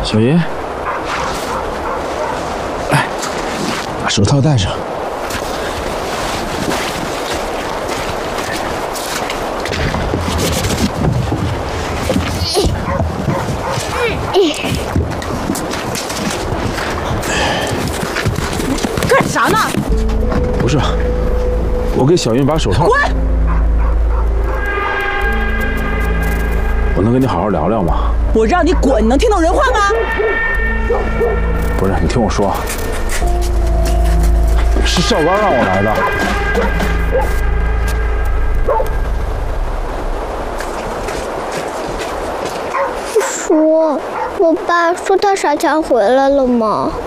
小云，来，把手套戴上。 干啥呢？ 不是，我给小云把手套。 滚！ 我能跟你好好聊聊吗？ 我让你滚，你能听懂人话吗？ 不是，你听我说，是教官让我来的。 我爸说他啥前回来了吗？